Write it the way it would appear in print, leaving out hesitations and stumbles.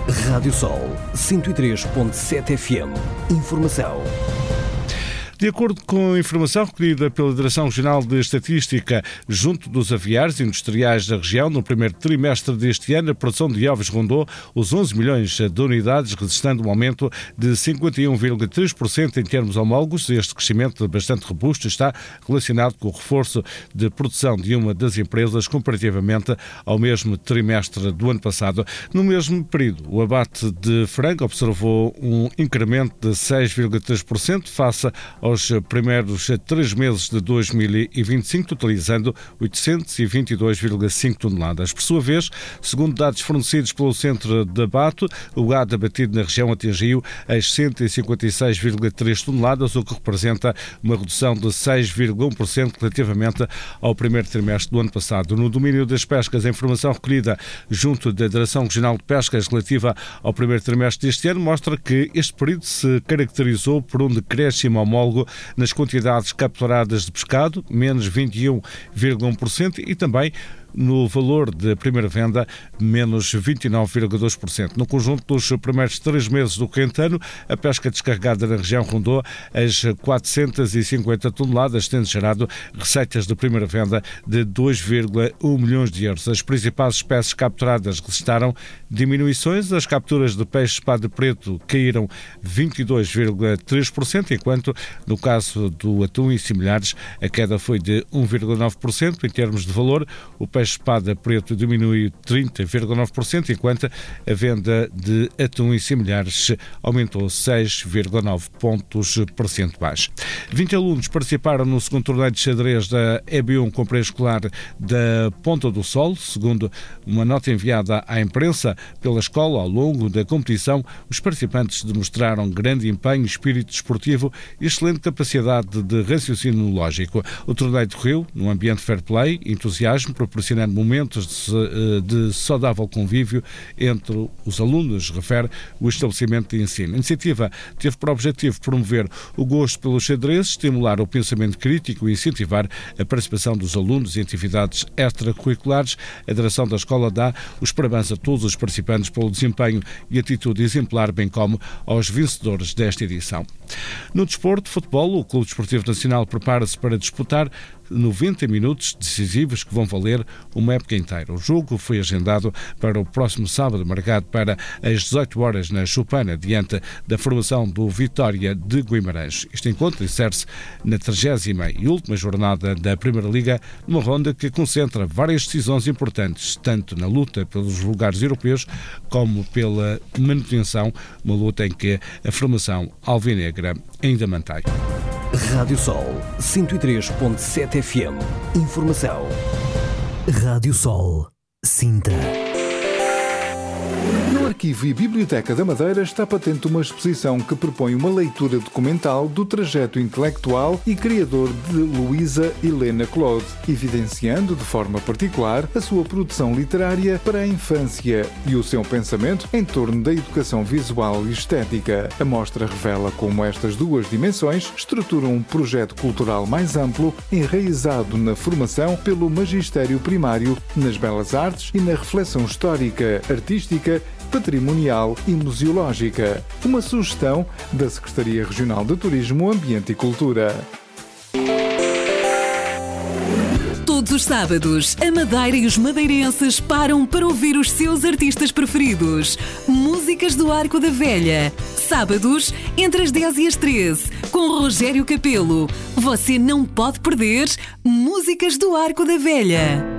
Rádio Sol 103.7 FM. Informação. De acordo com a informação recolhida pela Direção Regional de Estatística junto dos aviários industriais da região, no primeiro trimestre deste ano, a produção de ovos rondou os 11 milhões de unidades, registrando um aumento de 51,3% em termos homólogos. Este crescimento bastante robusto está relacionado com o reforço de produção de uma das empresas comparativamente ao mesmo trimestre do ano passado. No mesmo período, o abate de frango observou um incremento de 6,3% face aos primeiros 3 meses de 2025, totalizando 822,5 toneladas. Por sua vez, segundo dados fornecidos pelo Centro de Abate, o gado abatido na região atingiu as 156,3 toneladas, o que representa uma redução de 6,1% relativamente ao primeiro trimestre do ano passado. No domínio das pescas, a informação recolhida junto da Direção Regional de Pescas relativa ao primeiro trimestre deste ano mostra que este período se caracterizou por um decréscimo homólogo nas quantidades capturadas de pescado, menos 21,1%, e também no valor da primeira venda, menos 29,2%. No conjunto dos primeiros 3 meses do corrente ano, a pesca descarregada na região rondou as 450 toneladas, tendo gerado receitas de primeira venda de 2,1 milhões de euros. As principais espécies capturadas registraram diminuições. As capturas de peixe espada preto caíram 22,3%, enquanto no caso do atum e similares a queda foi de 1,9%. Em termos de valor, o peixe espada preto diminui 30,9%, enquanto a venda de atum e similares aumentou 6,9 pontos percentuais. 20 alunos participaram no segundo torneio de xadrez da EB1 com pré-escolar da Ponta do Sol. Segundo uma nota enviada à imprensa pela escola, ao longo da competição, os participantes demonstraram grande empenho, espírito desportivo e excelente capacidade de raciocínio lógico. O torneio decorreu num ambiente fair play, entusiasmo, proporcionando momentos de saudável convívio entre os alunos, refere o estabelecimento de ensino. A iniciativa teve por objetivo promover o gosto pelo xadrez, estimular o pensamento crítico e incentivar a participação dos alunos em atividades extracurriculares. A direção da escola dá os parabéns a todos os participantes pelo desempenho e atitude exemplar, bem como aos vencedores desta edição. No desporto, futebol, o Clube Desportivo Nacional prepara-se para disputar 90 minutos decisivos que vão valer uma época inteira. O jogo foi agendado para o próximo sábado, marcado para as 18 horas na Chupana, diante da formação do Vitória de Guimarães. Este encontro insere-se na 30ª e última jornada da Primeira Liga, numa ronda que concentra várias decisões importantes, tanto na luta pelos lugares europeus como pela manutenção, uma luta em que a formação alvinegra ainda mantém. Rádio Sol 103.7 FM. Informação. Rádio Sol Sintra. No Arquivo e Biblioteca da Madeira está patente uma exposição que propõe uma leitura documental do trajeto intelectual e criador de Luísa Helena Claude, evidenciando de forma particular a sua produção literária para a infância e o seu pensamento em torno da educação visual e estética. A mostra revela como estas duas dimensões estruturam um projeto cultural mais amplo, enraizado na formação pelo magistério primário, nas belas artes e na reflexão histórica, artística, patrimonial e museológica. Uma sugestão da Secretaria Regional de Turismo, Ambiente e Cultura. Todos os sábados, a Madeira e os madeirenses param para ouvir os seus artistas preferidos. Músicas do Arco da Velha. Sábados, entre as 10 e as 13, com Rogério Capelo. Você não pode perder Músicas do Arco da Velha.